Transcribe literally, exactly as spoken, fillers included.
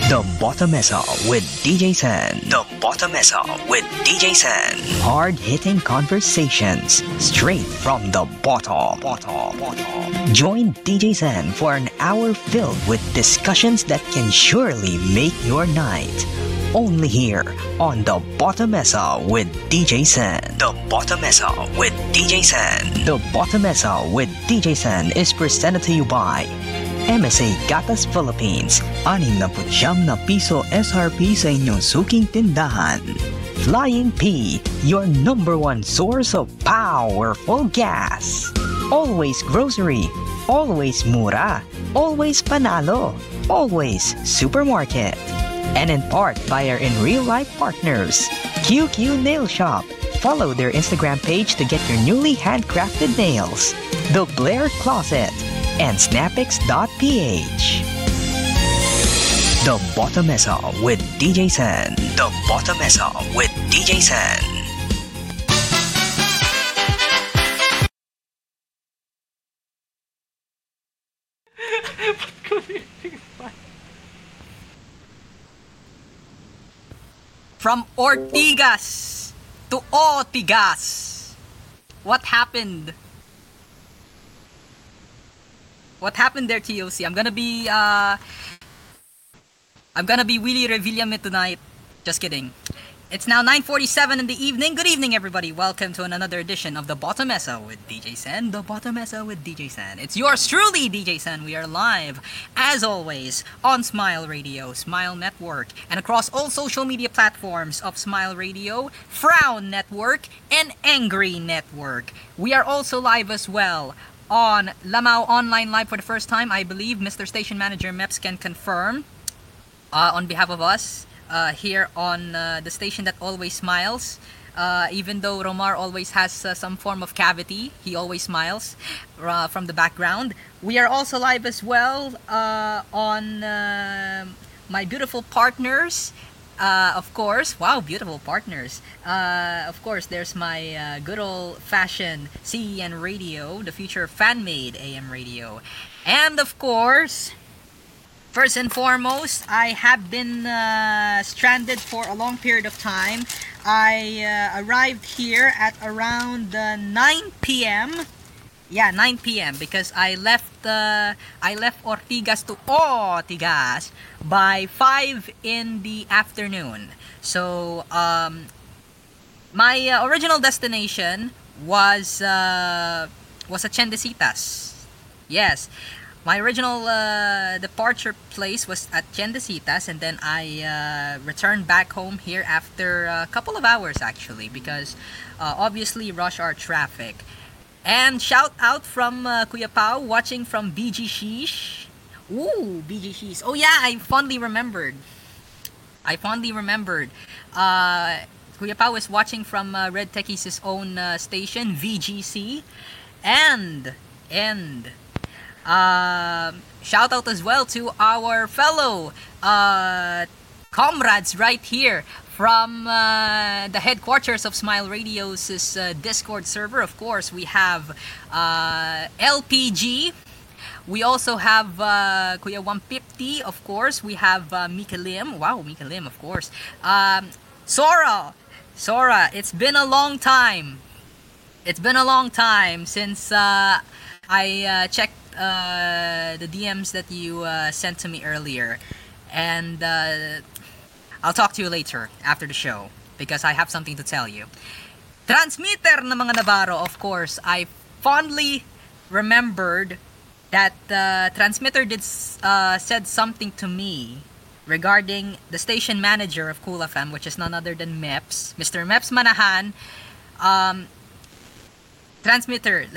The Botomesa with D J Sen. The Botomesa with D J Sen. Hard-hitting conversations straight from the bottom. bottom. bottom. Join D J Sen for an hour filled with discussions that can surely make your night. Only here on The Botomesa with D J Sen. The Botomesa with D J Sen. The Botomesa with D J Sen is presented to you by M S A Gatas Philippines, anim na putsyam na piso S R P sa inyong suking tindahan. Flying P, your number one source of powerful gas. Always grocery, always mura, always panalo, always supermarket. And in part by our in real life partners, Q Q Nail Shop. Follow their Instagram page to get your newly handcrafted nails. The Blair Closet and snapix dot p h. The Botomesa with D J Sen. The Botomesa with D J Sen. From Ortigas to Otigas. What happened? What happened there, T O C? I'm gonna be, uh... I'm gonna be Willie Revillame tonight. Just kidding. It's now nine forty-seven in the evening. Good evening, everybody. Welcome to another edition of The Botomesa with D J Sen. The Botomesa with D J Sen. It's yours truly, D J Sen. We are live, as always, on Smile Radio, Smile Network, and across all social media platforms of Smile Radio, Frown Network, and Angry Network. We are also live as well on Lamau Online Live for the first time. I believe Mister Station Manager Meps can confirm uh, on behalf of us uh, here on uh, the station that always smiles. Uh, even though Romar always has uh, some form of cavity, he always smiles uh, from the background. We are also live as well uh, on uh, my beautiful partners. Uh, of course, wow, beautiful partners. Uh, of course, there's my uh, good old-fashioned C E N radio, the future fan-made A M radio. And of course, first and foremost, I have been uh, stranded for a long period of time. I uh, arrived here at around uh, nine p.m. Yeah, nine p.m. because I left uh, I left Ortigas to Ortigas by five in the afternoon. So um, my uh, original destination was uh, was at Chendesitas. Yes, my original uh, departure place was at Chendesitas, and then I uh, returned back home here after a couple of hours actually, because uh, obviously rush hour traffic. And shout out from uh, Kuya Pao, watching from B G Sheesh. Ooh, B G Sheesh. Oh yeah, I fondly remembered. I fondly remembered. Uh, Kuya Pao is watching from uh, Red Techies' own uh, station, V G C. And, and, uh, shout out as well to our fellow uh, comrades right here from uh, the headquarters of Smile Radio's uh, Discord server. Of course, we have uh, L P G. We also have uh, Kuya one fifty, of course. We have uh, Mika Lim. Wow, Mika Lim, of course. Um, Sora. Sora, it's been a long time. It's been a long time since uh, I uh, checked uh, the D Ms that you uh, sent to me earlier. And uh, I'll talk to you later after the show because I have something to tell you. Transmitter na mga Navarro, of course. I fondly remembered that the uh, transmitter did uh, said something to me regarding the station manager of Cool F M, which is none other than Meps, Mister Meps Manahan. Um, transmitter,